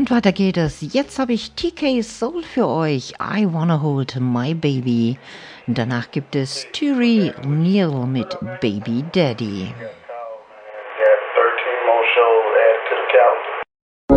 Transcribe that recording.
Und weiter geht es. Jetzt habe ich TK Soul für euch. I Wanna Hold My Baby. Danach gibt es Turi O'Neill mit Baby Daddy.